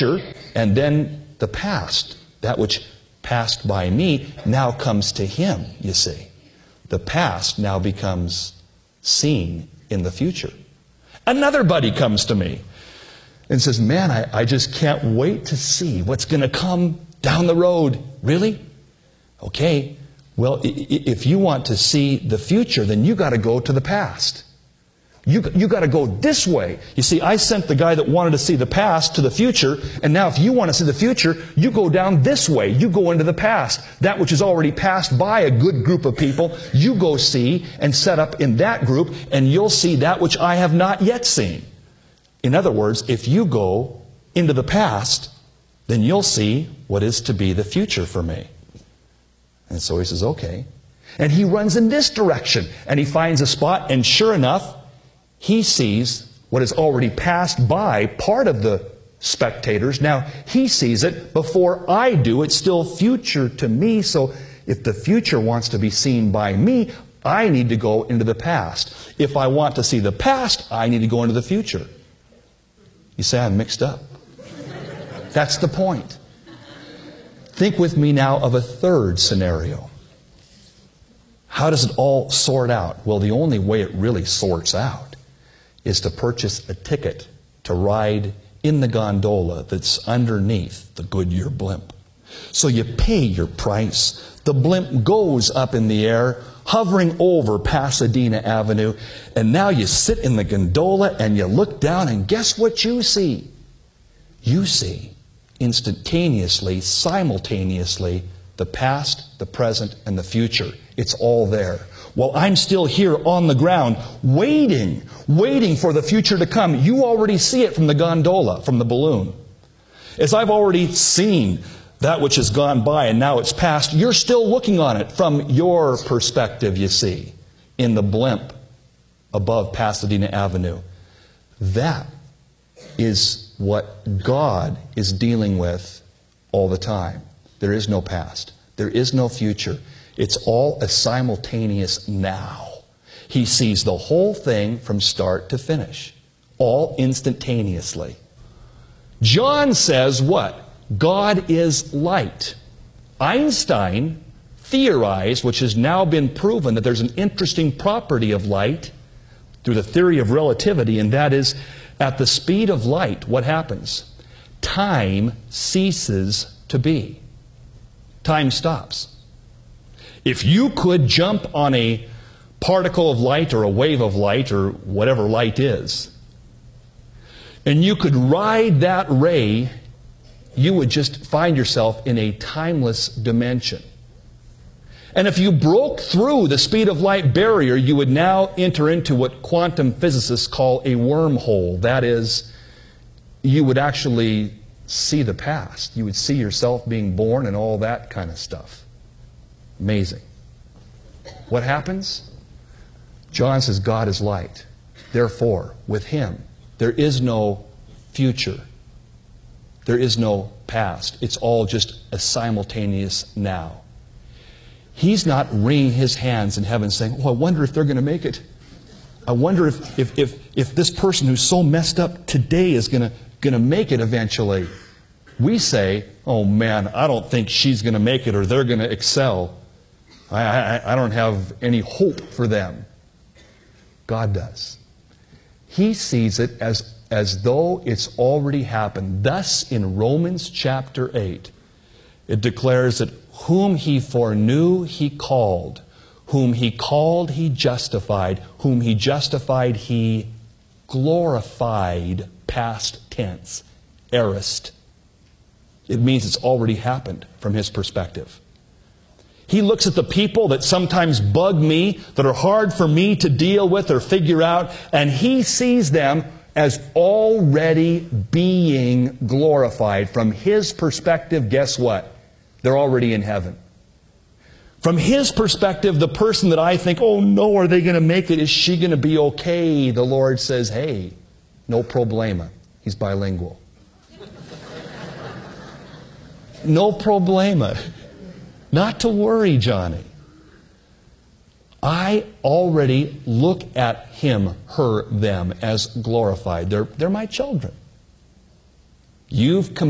future, and then the past, that which passed by me, now comes to him, you see. The past now becomes seen in the future. Another buddy comes to me and says, man, I just can't wait to see what's going to come down the road. Really? Okay. Well, if you want to see the future, then you got to go to the past. You got to go this way. You see, I sent the guy that wanted to see the past to the future, and now if you want to see the future, you go down this way. You go into the past. That which is already passed by a good group of people, you go see and set up in that group, and you'll see that which I have not yet seen. In other words, if you go into the past, then you'll see what is to be the future for me. And so he says, okay. And he runs in this direction, and he finds a spot, and sure enough, he sees what has already passed by part of the spectators. Now, he sees it before I do. It's still future to me. So if the future wants to be seen by me, I need to go into the past. If I want to see the past, I need to go into the future. You say I'm mixed up. That's the point. Think with me now of a third scenario. How does it all sort out? Well, the only way it really sorts out is to purchase a ticket to ride in the gondola that's underneath the Goodyear blimp. So you pay your price. The blimp goes up in the air, hovering over Pasadena Avenue, and now you sit in the gondola and you look down, and guess what you see? You see instantaneously, simultaneously, the past, the present, and the future. It's all there. While I'm still here on the ground, waiting for the future to come, you already see it from the gondola, from the balloon. As I've already seen that which has gone by and now it's past, you're still looking on it from your perspective, you see, in the blimp above Pasadena Avenue. That is what God is dealing with all the time. There is no past. There is no future. It's all a simultaneous now. He sees the whole thing from start to finish, all instantaneously. John says what? God is light. Einstein theorized, which has now been proven, that there's an interesting property of light through the theory of relativity, and that is, at the speed of light, what happens? Time ceases to be. Time stops. If you could jump on a particle of light or a wave of light or whatever light is, and you could ride that ray, you would just find yourself in a timeless dimension. And if you broke through the speed of light barrier, you would now enter into what quantum physicists call a wormhole. That is, you would actually see the past. You would see yourself being born and all that kind of stuff. Amazing. What happens? John says God is light. Therefore, with Him, there is no future. There is no past. It's all just a simultaneous now. He's not wringing his hands in heaven saying, oh, I wonder if they're going to make it. I wonder if this person who's so messed up today is going to make it eventually. We say, oh man, I don't think she's going to make it or they're going to excel. I don't have any hope for them. God does. He sees it as though it's already happened. Thus, in Romans chapter 8, it declares that whom He foreknew, He called. Whom He called, He justified. Whom He justified, He glorified. Past tense. Aorist. It means it's already happened from His perspective. He looks at the people that sometimes bug me, that are hard for me to deal with or figure out, and He sees them as already being glorified. From His perspective, guess what? They're already in heaven. From His perspective, the person that I think, oh no, are they going to make it? Is she going to be okay? The Lord says, hey, no problema. He's bilingual. No problema. Not to worry, Johnny. I already look at him, her, them as glorified. They're my children. You've